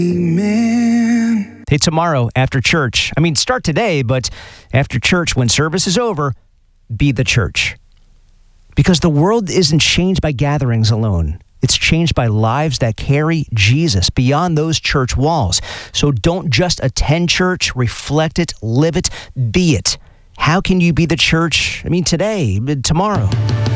Amen. Hey, tomorrow after church, start today, but after church, when service is over, be the church. Because the world isn't changed by gatherings alone. It's changed by lives that carry Jesus beyond those church walls. So don't just attend church, reflect it, live it, be it. How can you be the church? Today, tomorrow.